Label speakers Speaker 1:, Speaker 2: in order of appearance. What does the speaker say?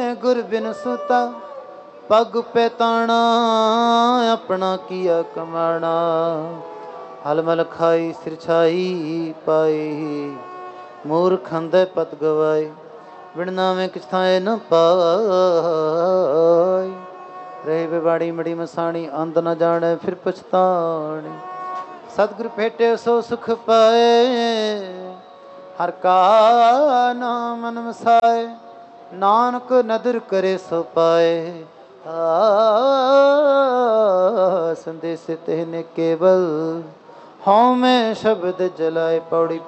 Speaker 1: गुर बिन सूता पग पे ताना अपना किया कमाना हलमल खाई सिर छाई पाई मूर्ख अंधे पत गवाई बिन नामे किछ थाए न पाई रही बेबाड़ी मड़ी मसाणी अंध न जाने फिर पछताणी सतगुरु भेटे सो सुख पाए हर का नाम मन वसाए नानक नदर करे सो पाए संदेश तेने केवल हौं में शब्द जलाए पौड़ी